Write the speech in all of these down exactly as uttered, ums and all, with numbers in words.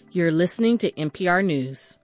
You're listening to N P R News.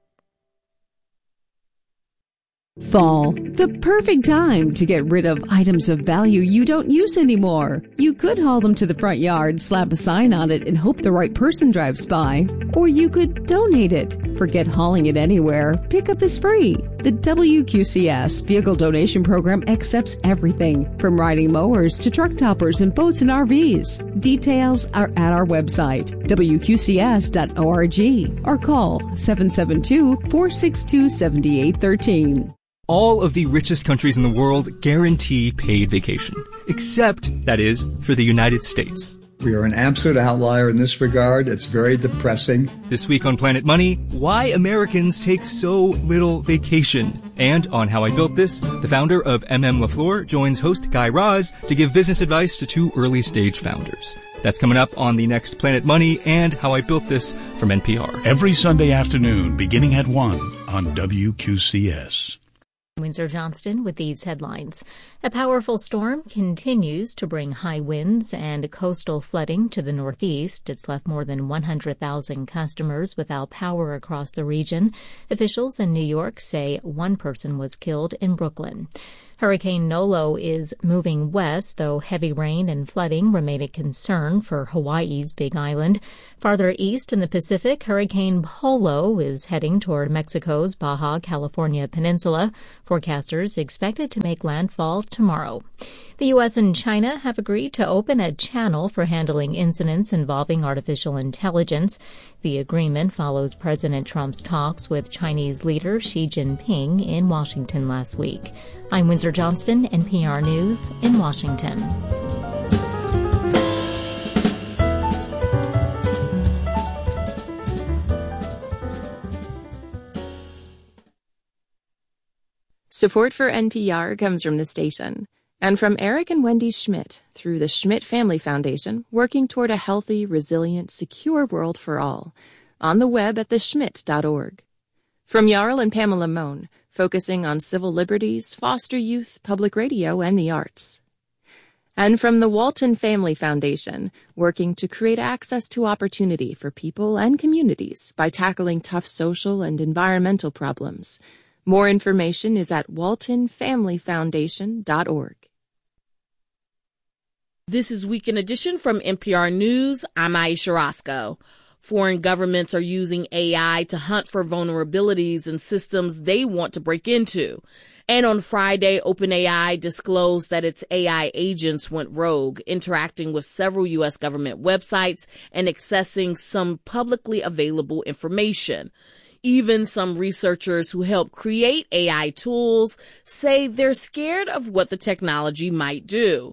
Fall, the perfect time to get rid of items of value you don't use anymore. You could haul them to the front yard, slap a sign on it, and hope the right person drives by. Or you could donate it. Forget hauling it anywhere. Pickup is free. The W Q C S Vehicle Donation Program accepts everything, from riding mowers to truck toppers and boats and R Vs. Details are at our website, W Q C S dot org, or call seven seven two, four six two, seven eight one three. All of the richest countries in the world guarantee paid vacation, except, that is, for the United States. We are an absolute outlier in this regard. It's very depressing. This week on Planet Money, why Americans take so little vacation. And on How I Built This, the founder of M M LaFleur joins host Guy Raz to give business advice to two early-stage founders. That's coming up on the next Planet Money and How I Built This from N P R. Every Sunday afternoon, beginning at one on W Q C S. Windsor Johnston with these headlines. A powerful storm continues to bring high winds and coastal flooding to the northeast. It's left more than one hundred thousand customers without power across the region. Officials in New York say one person was killed in Brooklyn. Hurricane Nolo is moving west, though heavy rain and flooding remain a concern for Hawaii's Big Island. Farther east in the Pacific, Hurricane Polo is heading toward Mexico's Baja California Peninsula. Forecasters expect it to make landfall tomorrow. The U S and China have agreed to open a channel for handling incidents involving artificial intelligence. The agreement follows President Trump's talks with Chinese leader Xi Jinping in Washington last week. I'm Windsor Johnston, N P R News in Washington. Support for N P R comes from the station and from Eric and Wendy Schmidt through the Schmidt Family Foundation, working toward a healthy, resilient, secure world for all. On the web at the schmidt dot org. From Jarl and Pamela Mohn, focusing on civil liberties, foster youth, public radio, and the arts. And from the Walton Family Foundation, working to create access to opportunity for people and communities by tackling tough social and environmental problems. More information is at walton family foundation dot org. This is Weekend Edition from N P R News. I'm Aisha Roscoe. Foreign governments are using A I to hunt for vulnerabilities in systems they want to break into. And on Friday, OpenAI disclosed that its A I agents went rogue, interacting with several U S government websites and accessing some publicly available information. Even some researchers who help create A I tools say they're scared of what the technology might do.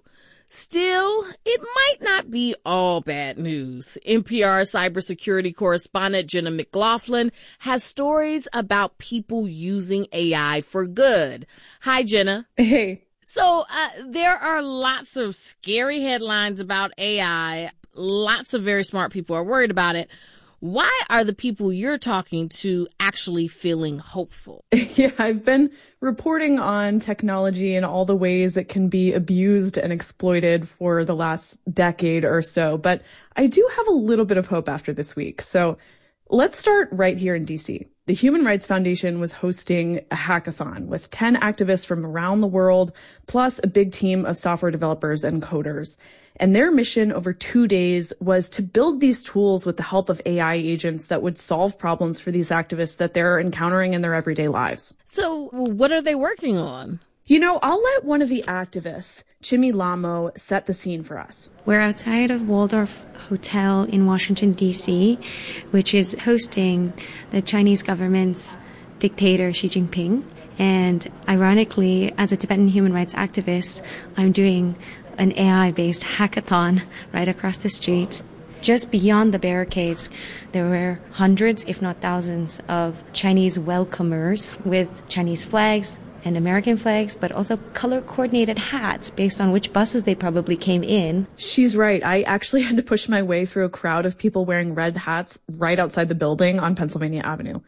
Still, it might not be all bad news. N P R cybersecurity correspondent Jenna McLaughlin has stories about people using A I for good. Hi, Jenna. Hey. So uh, there are lots of scary headlines about A I. Lots of very smart people are worried about it. Why are the people you're talking to actually feeling hopeful? Yeah, I've been reporting on technology and all the ways it can be abused and exploited for the last decade or so, but I do have a little bit of hope after this week. So let's start right here in D C. The Human Rights Foundation was hosting a hackathon with ten activists from around the world, plus a big team of software developers and coders. And their mission over two days was to build these tools with the help of A I agents that would solve problems for these activists that they're encountering in their everyday lives. So what are they working on? You know, I'll let one of the activists, Chimi Lamo, set the scene for us. We're outside of Waldorf Hotel in Washington, D C, which is hosting the Chinese government's dictator, Xi Jinping. And ironically, as a Tibetan human rights activist, I'm doing an A I-based hackathon right across the street. Just beyond the barricades, there were hundreds, if not thousands, of Chinese welcomers with Chinese flags and American flags, but also color-coordinated hats based on which buses they probably came in. She's right. I actually had to push my way through a crowd of people wearing red hats right outside the building on Pennsylvania Avenue.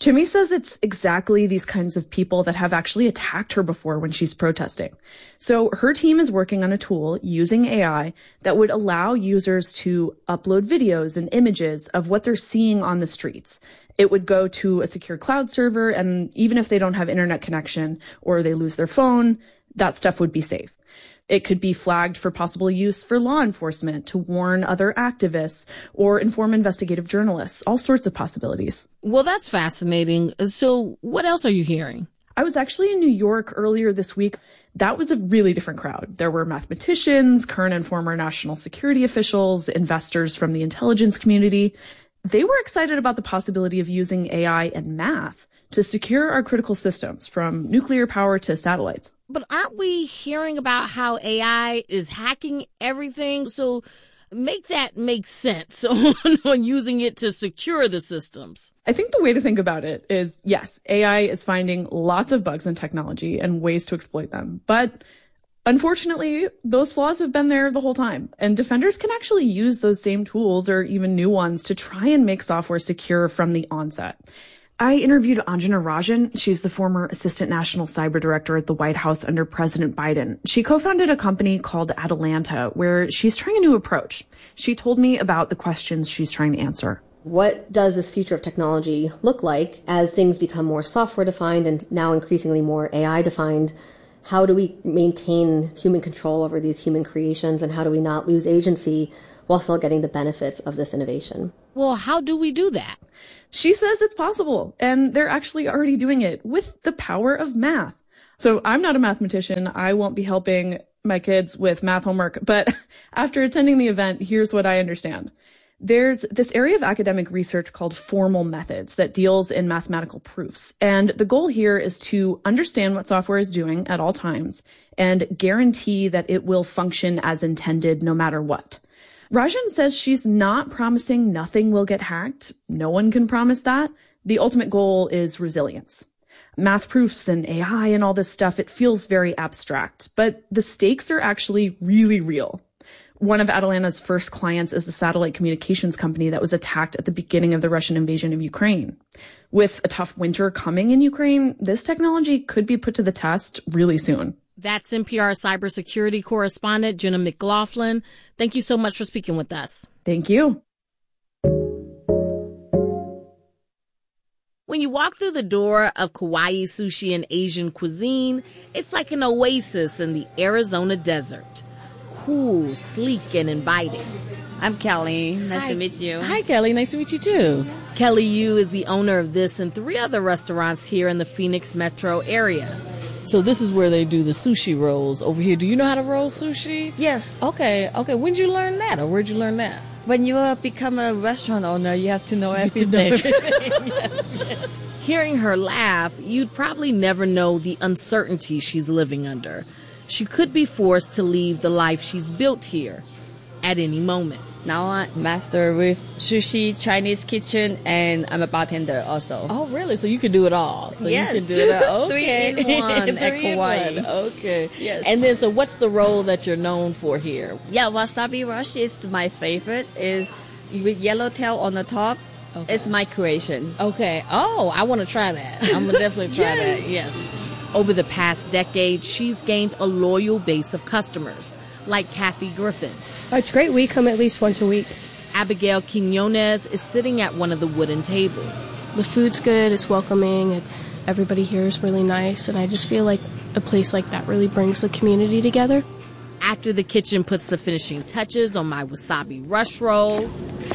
Chimmy says it's exactly these kinds of people that have actually attacked her before when she's protesting. So her team is working on a tool using A I that would allow users to upload videos and images of what they're seeing on the streets. It would go to a secure cloud server, and even if they don't have internet connection or they lose their phone, that stuff would be safe. It could be flagged for possible use for law enforcement, to warn other activists, or inform investigative journalists. All sorts of possibilities. Well, that's fascinating. So what else are you hearing? I was actually in New York earlier this week. That was a really different crowd. There were mathematicians, current and former national security officials, investors from the intelligence community. They were excited about the possibility of using A I and math to secure our critical systems, from nuclear power to satellites. But aren't we hearing about how A I is hacking everything? So make that make sense on, on using it to secure the systems. I think the way to think about it is, yes, A I is finding lots of bugs in technology and ways to exploit them. But unfortunately, those flaws have been there the whole time. And defenders can actually use those same tools, or even new ones, to try and make software secure from the onset. I interviewed Anjana Rajan. She's the former assistant national cyber director at the White House under President Biden. She co-founded a company called Atalanta, where she's trying a new approach. She told me about the questions she's trying to answer. What does this future of technology look like as things become more software-defined and now increasingly more A I-defined? How do we maintain human control over these human creations, and how do we not lose agency while still getting the benefits of this innovation? Well, how do we do that? She says it's possible, and they're actually already doing it with the power of math. So I'm not a mathematician. I won't be helping my kids with math homework, but after attending the event, here's what I understand. There's this area of academic research called formal methods that deals in mathematical proofs. And the goal here is to understand what software is doing at all times and guarantee that it will function as intended no matter what. Rajan says she's not promising nothing will get hacked. No one can promise that. The ultimate goal is resilience. Math proofs and A I and all this stuff, it feels very abstract, but the stakes are actually really real. One of Atalanta's first clients is a satellite communications company that was attacked at the beginning of the Russian invasion of Ukraine. With a tough winter coming in Ukraine, this technology could be put to the test really soon. That's N P R cybersecurity correspondent Jenna McLaughlin. Thank you so much for speaking with us. Thank you. When you walk through the door of Kauai Sushi and Asian cuisine, it's like an oasis in the Arizona desert. Cool, sleek, and inviting. I'm Kelly. Nice Hi. to meet you. Hi, Kelly. Nice to meet you, too. Kelly Yu is the owner of this and three other restaurants here in the Phoenix metro area. So this is where they do the sushi rolls over here. Do you know how to roll sushi? Yes. Okay, okay. When did you learn that, or where'd you learn that? When you uh, become a restaurant owner, you have to know everything. Yes. Hearing her laugh, you'd probably never know the uncertainty she's living under. She could be forced to leave the life she's built here at any moment. Now I'm master with sushi, Chinese kitchen, and I'm a bartender also. Oh, really? So you can do it all. So yes. you can do it all. Okay. Three in one Three at Kauai. in one. Okay. Yes. And then, so what's the role that you're known for here? Yeah, wasabi rush is my favorite. Is with yellowtail on the top. Okay. It's my creation. Okay. Oh, I want to try that. I'm going to definitely try yes. that. Yes. Over the past decade, she's gained a loyal base of customers, like Kathy Griffin. Oh, it's great. We come at least once a week. Abigail Quinones is sitting at one of the wooden tables. The food's good, it's welcoming, and everybody here is really nice, and I just feel like a place like that really brings the community together. After the kitchen puts the finishing touches on my wasabi rush roll,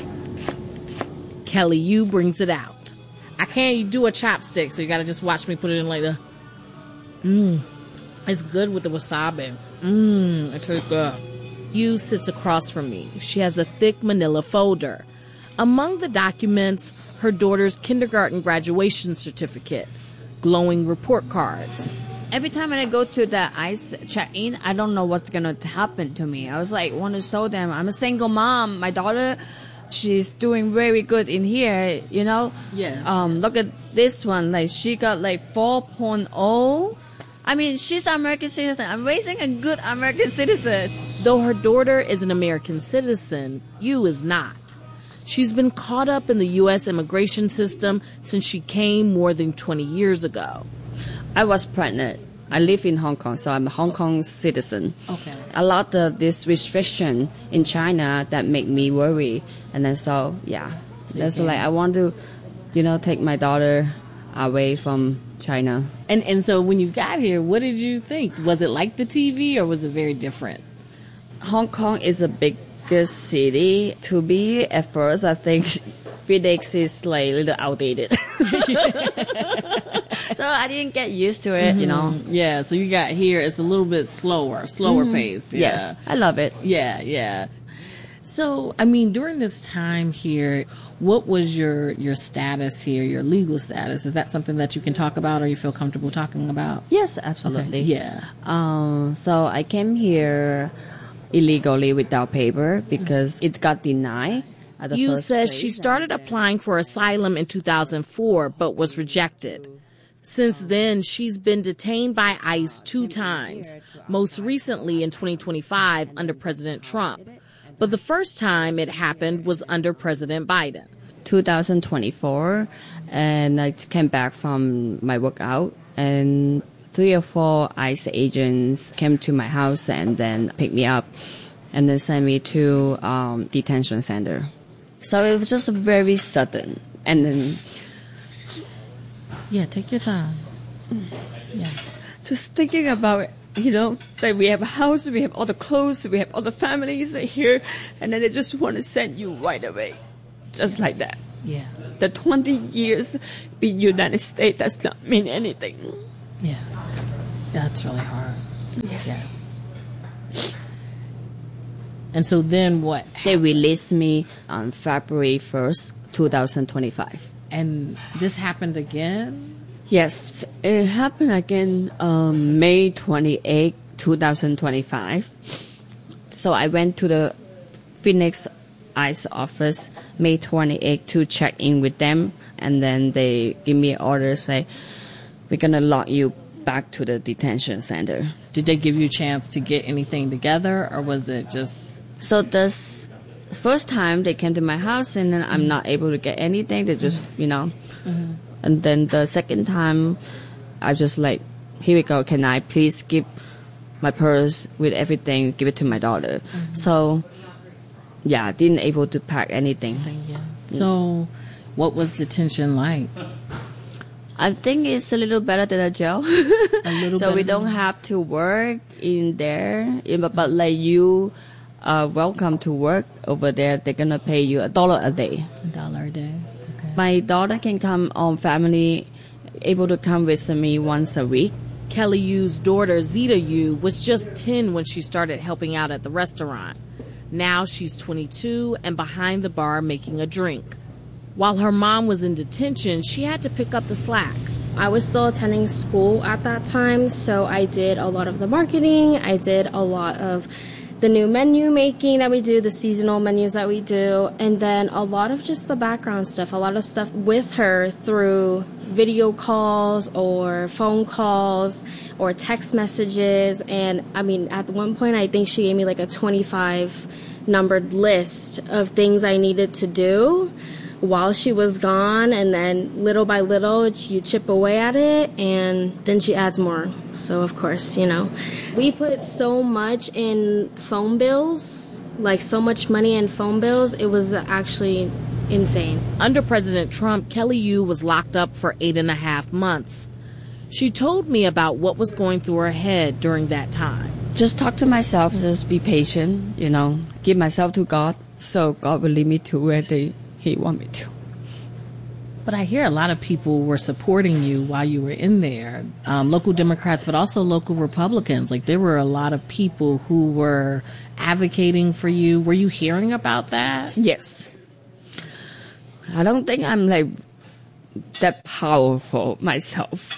Kelly Yu brings it out. I can't do a chopstick, so you gotta just watch me put it in like the... Mmm. It's good with the wasabi. Mmm. It tastes good. Yu sits across from me. She has a thick manila folder. Among the documents, her daughter's kindergarten graduation certificate, glowing report cards. Every time when I go to the ICE check-in, I don't know what's going to happen to me. I was like, want to show them. I'm a single mom. My daughter, she's doing very good in here, you know? Yeah. Um, look at this one. Like, she got like four point oh. I mean, she's an American citizen. I'm raising a good American citizen. Though her daughter is an American citizen, Yu is not. She's been caught up in the U S immigration system since she came more than twenty years ago. I was pregnant. I live in Hong Kong, so I'm a Hong Kong citizen. Okay. A lot of this restriction in China that make me worry. And then so, yeah. That's like, I want to, you know, take my daughter away from China. And and so when you got here, what did you think? Was it like the T V or was it very different? Hong Kong is a bigger city. To be at first, I think Phoenix is like a little outdated. So I didn't get used to it, mm-hmm. you know. Yeah, so you got here, it's a little bit slower, slower mm-hmm. pace. Yeah. Yes, I love it. Yeah, yeah. So, I mean, during this time here, what was your, your status here, your legal status? Is that something that you can talk about or you feel comfortable talking about? Yes, absolutely. Okay. Yeah. Um, so I came here illegally without paper because it got denied. Yu says she started applying for asylum in two thousand four but was rejected. Since then, she's been detained by ICE two times, most recently in twenty twenty-five under President Trump. But the first time it happened was under President Biden. twenty twenty-four, and I came back from my workout, and three or four ICE agents came to my house and then picked me up and then sent me to um, detention center. So it was just very sudden. And then... Yeah, take your time. Yeah. Just thinking about it, you know, that we have a house, we have all the clothes, we have all the families here, and then they just want to send you right away. Just like that. Yeah. The twenty years in the United States does not mean anything. Yeah. That's really hard. Yes. Yeah. And so then what? They released me on February first, twenty twenty-five. And this happened again? Yes, it happened again um, May twenty-eighth, twenty twenty-five. So I went to the Phoenix ICE office May twenty-eighth to check in with them. And then they give me an order, say, we're going to lock you back to the detention center. Did they give you a chance to get anything together, or was it just... So this first time they came to my house and then I'm not able to get anything. They just, you know. Mm-hmm. And then the second time, I just like, here we go. Can I please give my purse with everything, give it to my daughter? Mm-hmm. So, yeah, didn't able to pack anything. Yeah. So, what was detention like? I think it's a little better than a jail. A little so we don't have to work in there, but like you... Uh, welcome to work over there. They're gonna pay you a dollar a day. A dollar a day. Okay. My daughter can come on family, able to come visit me once a week. Kelly Yu's daughter, Zeta Yu, was just ten when she started helping out at the restaurant. Now she's twenty-two and behind the bar making a drink. While her mom was in detention, she had to pick up the slack. I was still attending school at that time, so I did a lot of the marketing. I did a lot of the new menu making that we do, the seasonal menus that we do, and then a lot of just the background stuff, a lot of stuff with her through video calls or phone calls or text messages. And I mean, at one point, I think she gave me like a twenty-five numbered list of things I needed to do while she was gone, and then little by little you chip away at it and then she adds more. So of course, you know, we put so much in phone bills, like so much money in phone bills, it was actually insane. Under President Trump, Kelly Yu was locked up for eight and a half months. She told me about what was going through her head during that time. Just talk to myself, just be patient, you know, give myself to God, so God will lead me to where they He want me to. But I hear a lot of people were supporting you while you were in there, um, local Democrats, but also local Republicans. Like there were a lot of people who were advocating for you. Were you hearing about that? Yes. I don't think I'm like that powerful myself.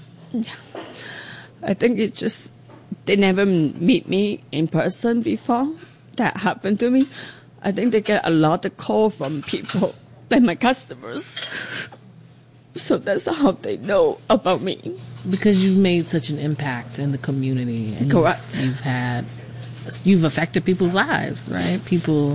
I think it's just they never meet me in person before. That happened to me. I think they get a lot of call from people, like my customers. So that's how they know about me. Because you've made such an impact in the community. And Correct. You've, you've had, you've affected people's lives, right? People,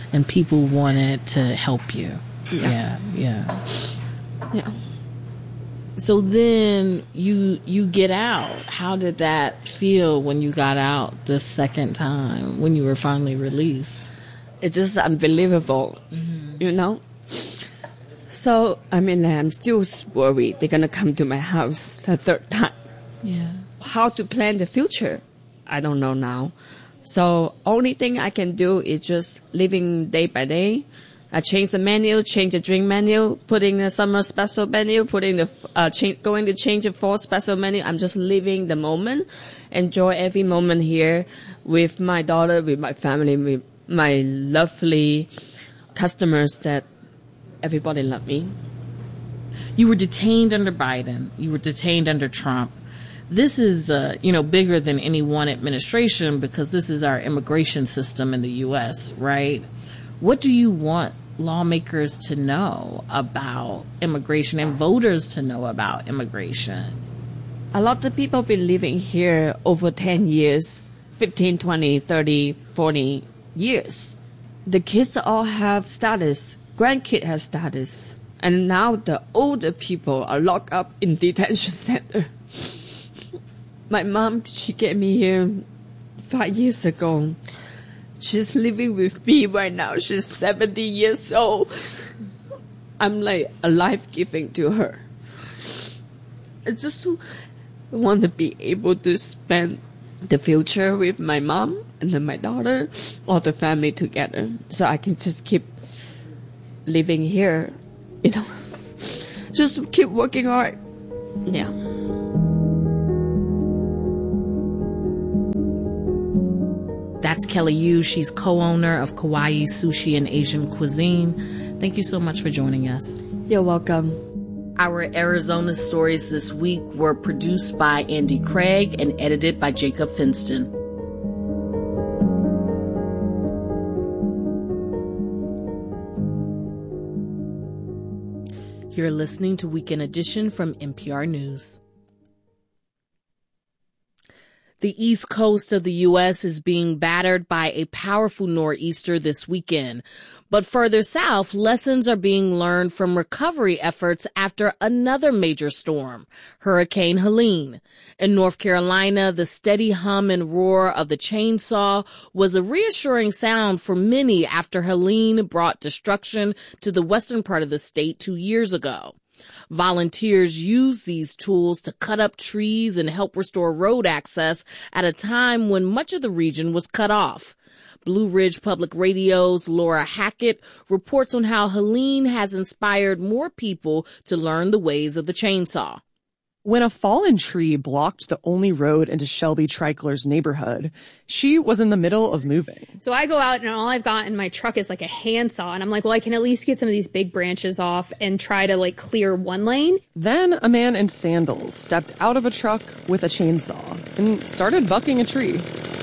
and people wanted to help you. Yeah, yeah. Yeah. yeah. So then you you get out. How did that feel when you got out the second time, when you were finally released? It's just unbelievable, mm-hmm. you know? So, I mean, I'm still worried they're going to come to my house the third time. Yeah. How to plan the future, I don't know now. So, only thing I can do is just living day by day. I change the menu, change the drink menu, putting the summer special menu, putting the uh, change, going to change the fall special menu. I'm just living the moment, enjoy every moment here with my daughter, with my family, with my lovely customers that everybody love me. You were detained under Biden. You were detained under Trump. This is, uh, you know, bigger than any one administration because this is our immigration system in the U S, right? What do you want lawmakers to know about immigration and voters to know about immigration? A lot of people been living here over ten years, fifteen, twenty, thirty, forty years. The kids all have status. Grandkid has status. And now the older people are locked up in detention center. My mom, she came me here five years ago. She's living with me right now. She's seventy years old. I'm like a life-giving to her. I just want to be able to spend the future with my mom and then my daughter, all the family together, so I can just keep living here, you know, just keep working hard. Yeah. That's Kelly Yu. She's co-owner of Kawaii Sushi and Asian Cuisine. Thank you so much for joining us. You're welcome. Our Arizona stories this week were produced by Andy Craig and edited by Jacob Finston. You're listening to Weekend Edition from N P R News. The east coast of the U S is being battered by a powerful nor'easter this weekend. But further south, lessons are being learned from recovery efforts after another major storm, Hurricane Helene. In North Carolina, the steady hum and roar of the chainsaw was a reassuring sound for many after Helene brought destruction to the western part of the state two years ago. Volunteers use these tools to cut up trees and help restore road access at a time when much of the region was cut off. Blue Ridge Public Radio's Laura Hackett reports on how Helene has inspired more people to learn the ways of the chainsaw. When a fallen tree blocked the only road into Shelby Treichler's neighborhood, she was in the middle of moving. So I go out and all I've got in my truck is like a handsaw. And I'm like, well, I can at least get some of these big branches off and try to like clear one lane. Then a man in sandals stepped out of a truck with a chainsaw and started bucking a tree.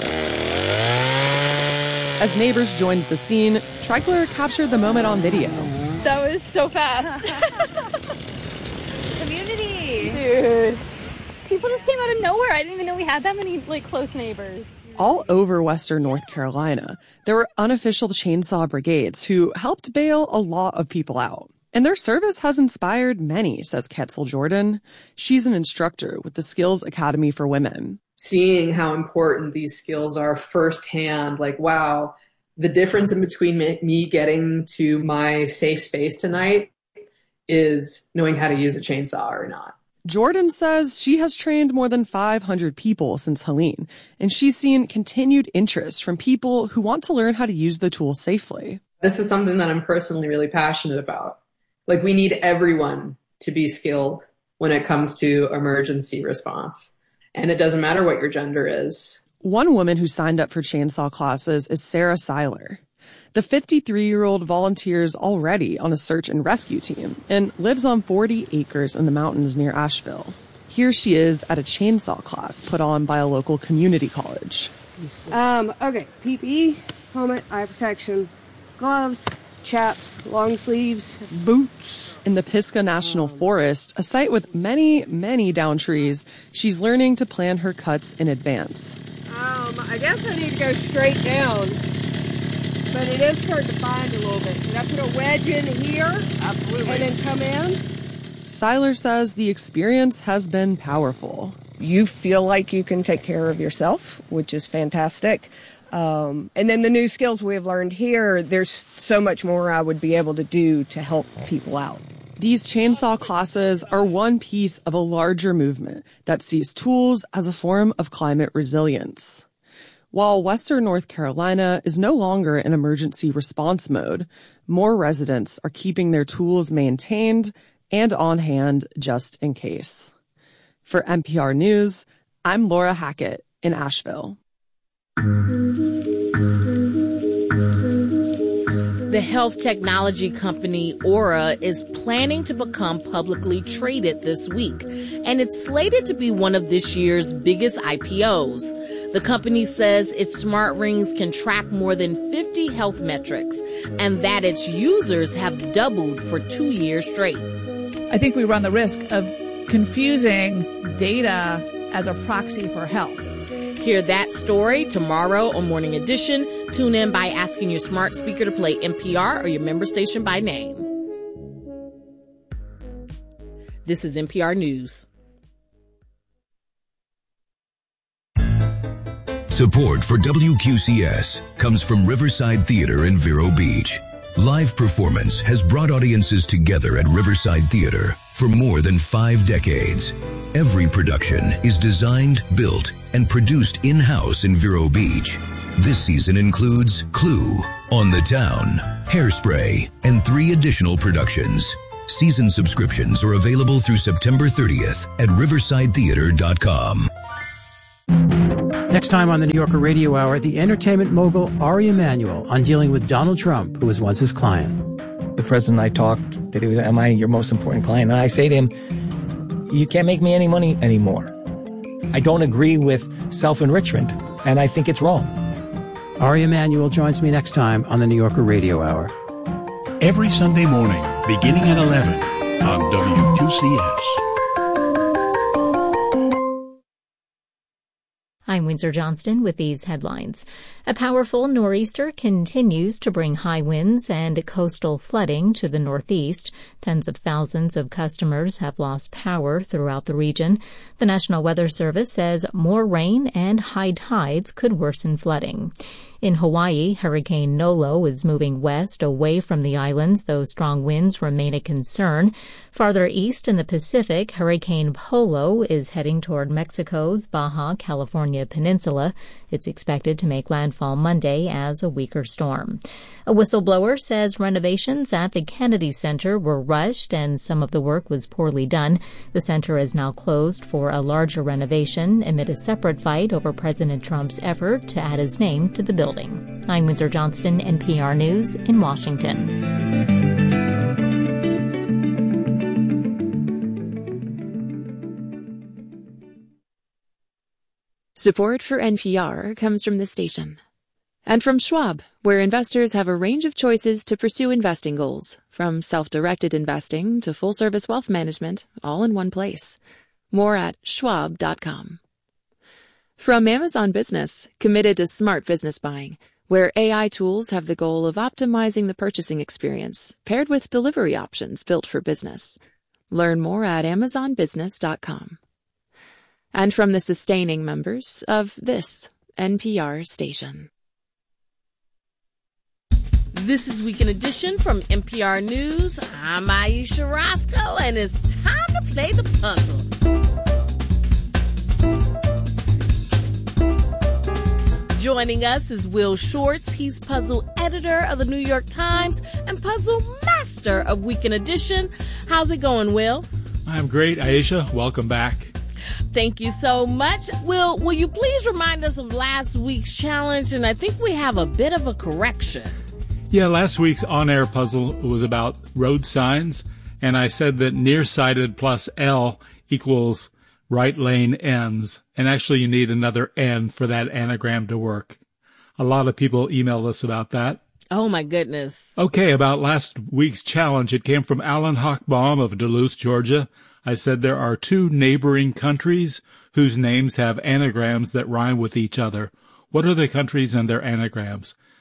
As neighbors joined the scene, Treichler captured the moment on video. That was so fast. Community! Dude. People just came out of nowhere. I didn't even know we had that many, like, close neighbors. All over western North Carolina, there were unofficial chainsaw brigades who helped bail a lot of people out. And their service has inspired many, says Ketzel Jordan. She's an instructor with the Skills Academy for Women. Seeing how important these skills are firsthand, like, wow, the difference in between me getting to my safe space tonight is knowing how to use a chainsaw or not. Jordan says she has trained more than five hundred people since Helene, and she's seen continued interest from people who want to learn how to use the tool safely. This is something that I'm personally really passionate about. Like, we need everyone to be skilled when it comes to emergency response. And it doesn't matter what your gender is. One woman who signed up for chainsaw classes is Sarah Seiler. The fifty-three-year-old volunteers already on a search and rescue team and lives on forty acres in the mountains near Asheville. Here she is at a chainsaw class put on by a local community college. Um, okay, P P E, helmet, eye protection, gloves, chaps, long sleeves, boots. In the Pisgah National Forest, a site with many, many down trees, she's learning to plan her cuts in advance. Um, I guess I need to go straight down. but it is hard to find a little bit. Can I put a wedge in here? Absolutely. And then come in? Seiler says the experience has been powerful. You feel like you can take care of yourself, which is fantastic. Um, and then the new skills we have learned here, there's so much more I would be able to do to help people out. These chainsaw classes are one piece of a larger movement that sees tools as a form of climate resilience. While Western North Carolina is no longer in emergency response mode, more residents are keeping their tools maintained and on hand just in case. For N P R News, I'm Laura Hackett in Asheville. The health technology company Aura is planning to become publicly traded this week, and it's slated to be one of this year's biggest I P Os. The company says its smart rings can track more than fifty health metrics, and that its users have doubled for two years straight. I think we run the risk of confusing data as a proxy for health. Hear that story tomorrow on Morning Edition. Tune in by asking your smart speaker to play N P R or your member station by name. This is N P R News. Support for W Q C S comes from Riverside Theater in Vero Beach. Live performance has brought audiences together at Riverside Theater for more than five decades. Every production is designed, built, and produced in-house in Vero Beach. This season includes Clue, On the Town, Hairspray, and three additional productions. Season subscriptions are available through September thirtieth at riverside theater dot com. Next time on the New Yorker Radio Hour, the entertainment mogul Ari Emanuel on dealing with Donald Trump, who was once his client. The president and I talked that he was, am I your most important client? And I say to him, you can't make me any money anymore. I don't agree with self-enrichment, and I think it's wrong. Ari Emanuel joins me next time on the New Yorker Radio Hour. Every Sunday morning, beginning at eleven on W Q C S. I'm Windsor Johnston with these headlines. A powerful nor'easter continues to bring high winds and coastal flooding to the Northeast. Tens of thousands of customers have lost power throughout the region. The National Weather Service says more rain and high tides could worsen flooding. In Hawaii, Hurricane Nolo is moving west away from the islands, though strong winds remain a concern. Farther east in the Pacific, Hurricane Polo is heading toward Mexico's Baja California Peninsula. It's expected to make landfall Monday as a weaker storm. A whistleblower says renovations at the Kennedy Center were rushed and some of the work was poorly done. The center is now closed for a larger renovation amid a separate fight over President Trump's effort to add his name to the building. I'm Windsor Johnston, N P R News in Washington. Support for N P R comes from this station. And from Schwab, where investors have a range of choices to pursue investing goals, from self-directed investing to full-service wealth management, all in one place. More at schwab dot com. From Amazon Business, committed to smart business buying, where A I tools have the goal of optimizing the purchasing experience, paired with delivery options built for business. Learn more at amazon business dot com. And from the sustaining members of this N P R station. This is Weekend Edition from N P R News. I'm Aisha Roscoe, and it's time to play the puzzle. Joining us is Will Shortz. He's puzzle editor of the New York Times and puzzle master of Weekend Edition. How's it going, Will? I'm great, Aisha. Welcome back. Thank you so much. Will, will you please remind us of last week's challenge? And I think we have a bit of a correction. Yeah, last week's on-air puzzle was about road signs, and I said that nearsighted plus L equals right lane ends, and actually you need another N for that anagram to work. A lot of people emailed us about that. Oh, my goodness. Okay, about last week's challenge, it came from Alan Hochbaum of Duluth, Georgia. I said there are two neighboring countries whose names have anagrams that rhyme with each other. What are the countries and their anagrams?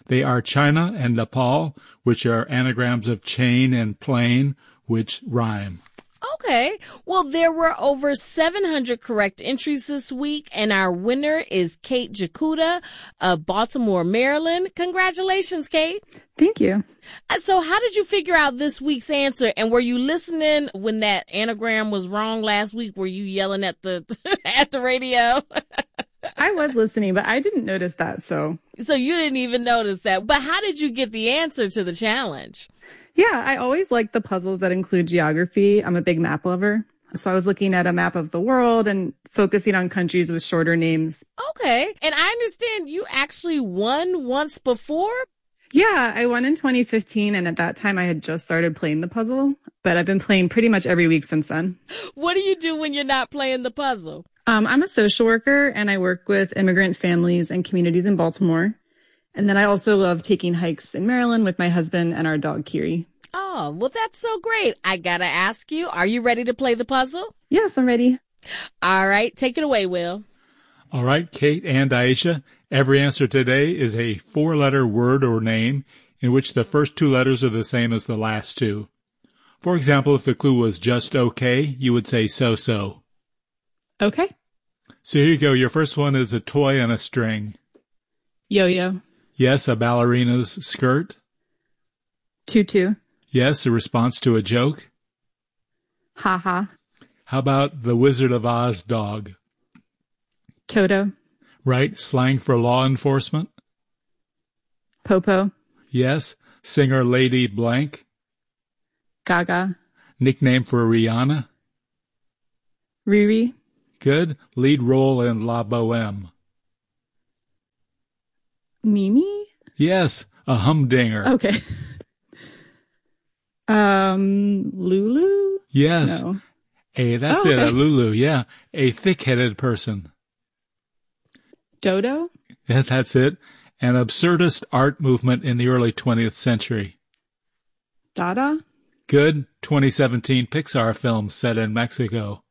They are China and Nepal, which are anagrams of chain and plane, which rhyme. Okay. Well, there were over seven hundred correct entries this week, and our winner is Kate Jakuda of Baltimore, Maryland. Congratulations, Kate. Thank you. So how did you figure out this week's answer? And were you listening when that anagram was wrong last week? Were you yelling at the at the radio? I was listening, but I didn't notice that. So, so you didn't even notice that. But how did you get the answer to the challenge? Yeah, I always like the puzzles that include geography. I'm a big map lover. So I was looking at a map of the world and focusing on countries with shorter names. Okay. And I understand you actually won once before? Yeah, I won in twenty fifteen. And at that time I had just started playing the puzzle, but I've been playing pretty much every week since then. What do you do when you're not playing the puzzle? Um, I'm a social worker and I work with immigrant families and communities in Baltimore. And then I also love taking hikes in Maryland with my husband and our dog, Kiri. Oh, well, that's so great. I gotta ask you, are you ready to play the puzzle? Yes, I'm ready. All right, take it away, Will. All right, Kate and Aisha, every answer today is a four-letter word or name in which the first two letters are the same as the last two. For example, if the clue was just okay, you would say so-so. Okay. So here you go. Your first one is a toy on a string. Yo-yo. Yes, a ballerina's skirt. Tutu. Yes, a response to a joke. Ha ha. How about the Wizard of Oz dog? Toto. Right, slang for law enforcement. Popo. Yes, singer Lady Blank. Gaga. Nickname for Rihanna. Riri. Good. Lead role in La Boheme. Mimi? Yes, a humdinger. Okay. um, Lulu? Yes. No. A, that's oh, it, okay. a Lulu, yeah. A thick-headed person. Dodo? Yeah, that's it. An absurdist art movement in the early twentieth century. Dada? Good. twenty seventeen Pixar film set in Mexico.